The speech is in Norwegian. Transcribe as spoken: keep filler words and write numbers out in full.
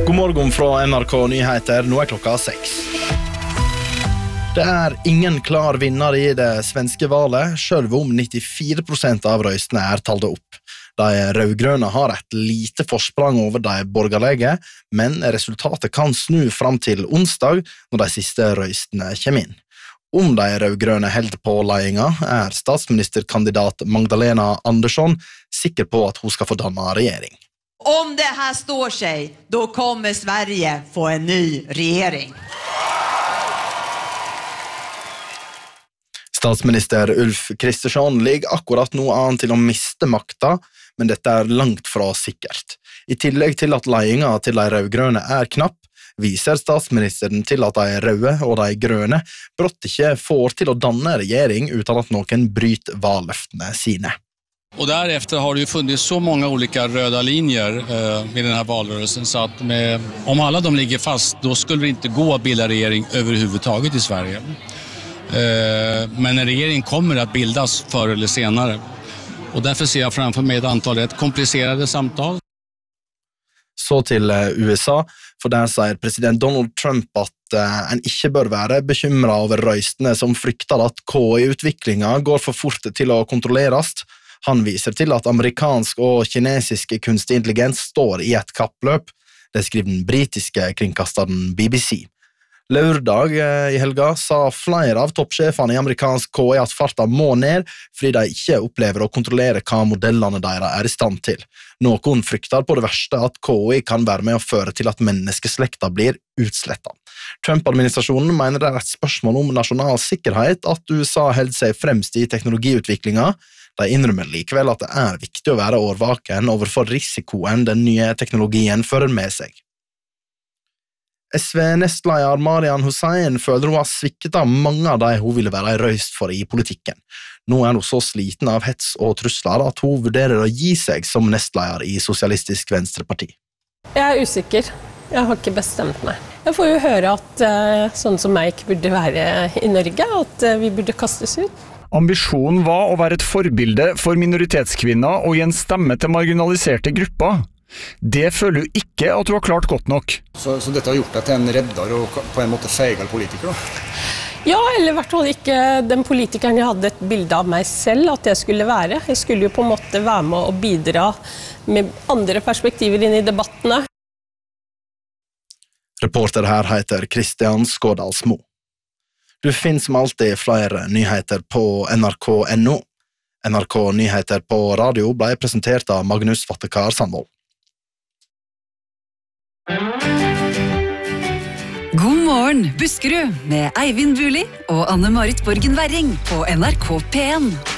God morgen fra N R K Nyheter, nå er klokka seks. Det er ingen klar vinner i det svenske valet, selv om nittifire prosent av røystene er talt opp. De rødgrønne har et lite forsprang over de borgerlige, men resultatet kan snu fram til onsdag når de siste røystene kommer inn. Om de rødgrønne held på ledelsen, er statsministerkandidat Magdalena Andersson sikker på at hun skal få danne regjering. Om det här står sig, då kommer Sverige få en ny regering. Statsminister Ulf Kristersson ligger akkurat nå an til å miste makta, men dette er langt fra sikkert. I tillegg til at ledelsen til de rødgrønne er knapp, viser statsministeren til at de røde og de grønne brått ikke får til å danne regjering uten at noen bryter valløftene sine. Och därefter har det ju funnits så många olika röda linjer eh, i den här valrörelsen så att med, om alla de ligger fast då skulle det inte gå att bilda regering överhuvudtaget i Sverige. Eh, men en regering kommer att bildas förr eller senare. Och därför ser jag framför mig ett antal rätt komplicerade samtal. Så til U S A, for der sier president Donald Trump at uh, en ikke bør være bekymret over røystene som frykter at K I-utviklingen går for fort til å kontrolleres. Han viser til at amerikansk og kinesisk kunstig intelligens står i et kappløp, det skriver den britiske kringkasteren B B C. Lørdag i helga sa flere av toppsjefene i amerikansk K I at farta må ned, fordi de ikke opplever å kontrollere hva modellene deres er i stand til. Noen frykter på det verste at K I kan være med å føre til at menneskeslekta blir utslettet. Trump-administrasjonen mener det er et spørsmål om nasjonal sikkerhet at U S A holder seg fremst i teknologiutviklingen. De innrømmer likevel at det er viktig å være årvaken overfor risikoen den nye teknologien fører med seg. S V-nestleder Marian Hussein føler hun har svikket av mange av de hun ville være røyst for i politikken. Nå er hun så sliten av hets og trusler at hun vurderer å gi seg som nestleder i Sosialistisk Venstreparti. Jeg er usikker. Jeg har ikke bestemt meg. Jeg får jo høre at uh, sånn som meg ikke burde være i Norge, at uh, vi burde kastes ut. Ambisjonen var å være et forbilde for minoritetskvinner og gi en stemme til marginaliserte grupper. Det føler du ikke at du har klart godt nok. Så, så dette har gjort deg til en redder og på en måte feigere politiker da? Ja, eller i hvert fall ikke den politikeren jeg hadde et bilde av meg selv at jeg skulle være. Jeg skulle jo på en måte være med og bidra med andre perspektiver inn i debattene. Reporter her heter Kristian Skådalsmo. Du finner som alltid flere nyheter på N R K punktum N O. N R K Nyheter på radio ble presentert av Magnus Vattekar Sandvold. God morgen, Buskerud, med Eivind Buli og Anne-Marit Borgen Werring på N R K P en.